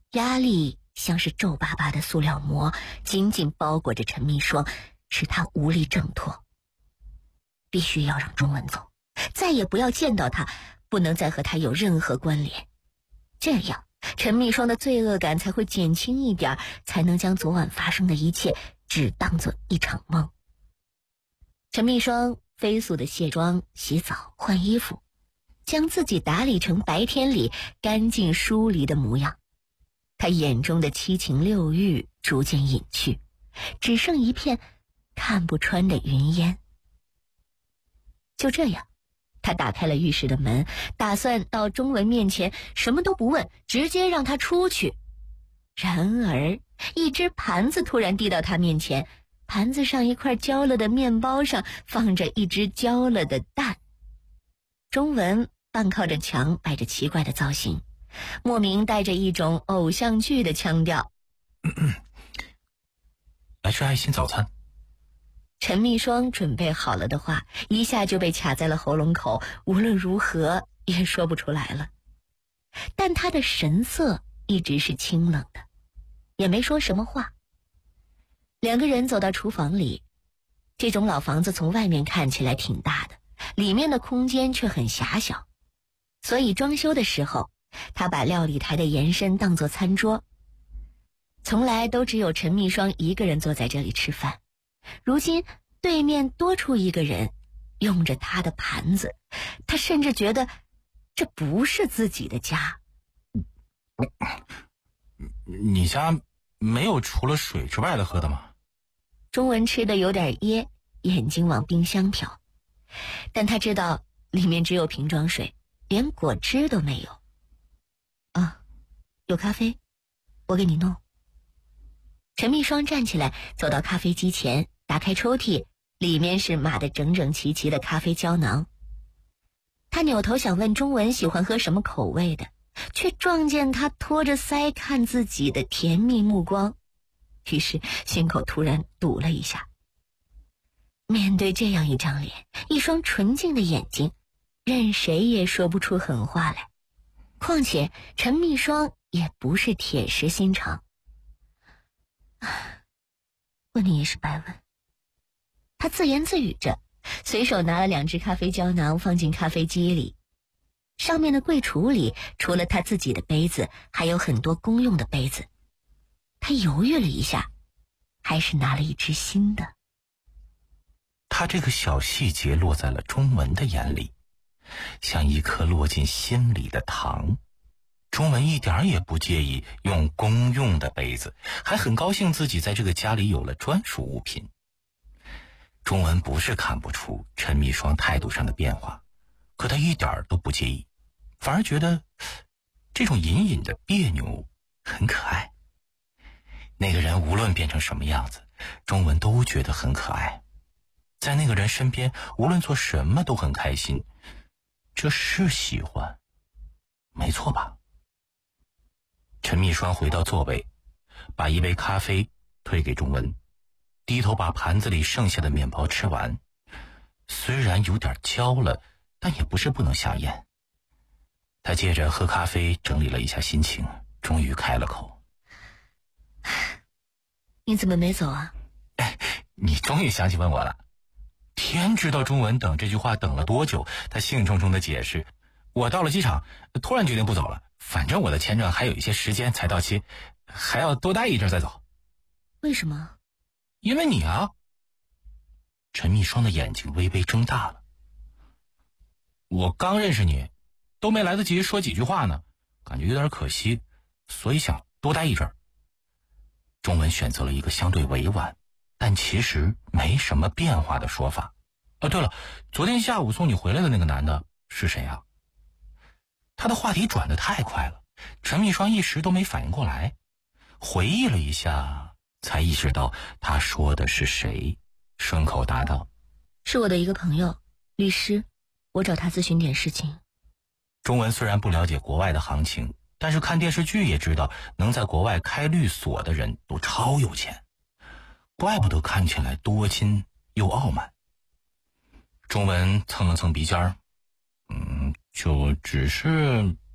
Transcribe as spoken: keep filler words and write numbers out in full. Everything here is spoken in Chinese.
压力像是皱巴巴的塑料膜，紧紧包裹着陈密霜，使他无力挣脱。必须要让钟文走，再也不要见到他，不能再和他有任何关联。这样陈密霜的罪恶感才会减轻一点，才能将昨晚发生的一切只当作一场梦。陈密霜飞速的卸妆、洗澡、换衣服，将自己打理成白天里干净疏离的模样。他眼中的七情六欲逐渐隐去，只剩一片看不穿的云烟。就这样，他打开了浴室的门，打算到钟文面前什么都不问，直接让他出去。然而一只盘子突然递到他面前，盘子上一块焦了的面包上放着一只焦了的蛋。钟文半靠着墙，摆着奇怪的造型，莫名带着一种偶像剧的腔调。 来吃爱心早餐。 陈密霜准备好了的话一下就被卡在了喉咙口，无论如何也说不出来了。但他的神色一直是清冷的，也没说什么话。两个人走到厨房里，这种老房子从外面看起来挺大的，里面的空间却很狭小，所以装修的时候他把料理台的延伸当作餐桌。从来都只有陈密霜一个人坐在这里吃饭，如今对面多出一个人，用着他的盘子，他甚至觉得这不是自己的家。 你家没有除了水之外的喝的吗？ 钟文吃的有点噎，眼睛往冰箱瞟，但他知道里面只有瓶装水，连果汁都没有。啊，有咖啡，我给你弄。陈密霜站起来，走到咖啡机前，打开抽屉，里面是码得整整齐齐的咖啡胶囊。他扭头想问钟文喜欢喝什么口味的，却撞见他托着腮看自己的甜蜜目光，于是心口突然堵了一下。面对这样一张脸，一双纯净的眼睛，任谁也说不出狠话来。况且陈密霜也不是铁石心肠。问你也是白问。他自言自语着，随手拿了两只咖啡胶囊放进咖啡机里。上面的柜橱里除了他自己的杯子，还有很多公用的杯子。他犹豫了一下，还是拿了一只新的。 他这个小细节落在了钟文的眼里，像一颗落进心里的糖。钟文一点也不介意用公用的杯子，还很高兴自己在这个家里有了专属物品。钟文不是看不出陈密霜态度上的变化，可他一点都不介意，反而觉得这种隐隐的别扭很可爱。那个人无论变成什么样子，钟文都觉得很可爱。在那个人身边，无论做什么都很开心。这是喜欢，没错吧？陈密霜回到座位，把一杯咖啡推给钟文，低头把盘子里剩下的面包吃完。虽然有点焦了，但也不是不能下咽。他接着喝咖啡，整理了一下心情，终于开了口： 你怎么没走啊？ 哎，你终于想起问我了。天知道钟文等这句话等了多久，他兴冲冲的解释：我到了机场，突然决定不走了，反正我的签证还有一些时间才到期，还要多待一阵再走。 为什么？ 因为你啊。陈密霜的眼睛微微睁大了。我刚认识你，都没来得及说几句话呢，感觉有点可惜，所以想多待一阵。钟文选择了一个相对委婉，但其实没什么变化的说法。啊，对了，昨天下午送你回来的那个男的是谁啊？他的话题转得太快了，陈密霜一时都没反应过来，回忆了一下，才意识到他说的是谁，顺口答道： 是我的一个朋友，律师，我找他咨询点事情。 钟文虽然不了解国外的行情，但是看电视剧也知道，能在国外开律所的人都超有钱，怪不得看起来多金又傲慢。钟文蹭了蹭鼻尖儿，嗯，就只是